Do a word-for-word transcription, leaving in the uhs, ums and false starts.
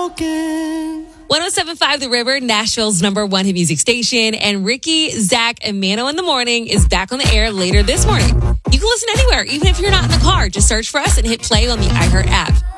broken. one oh seven point five The River, Nashville's number one hit music station. And Ricky, Zach, and Mano in the Morning is back on the air later this morning. You can listen anywhere, even if you're not in the car. Just search for us and hit play on the iHeart app.